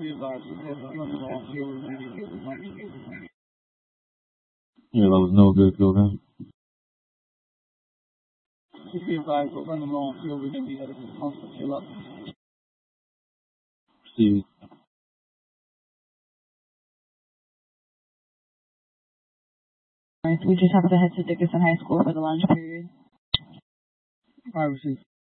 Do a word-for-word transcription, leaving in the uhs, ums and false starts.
Yeah, that was no good field goal. Steve. Alright, so we just have to head to Dickinson High School for the lunch period. All right, receive.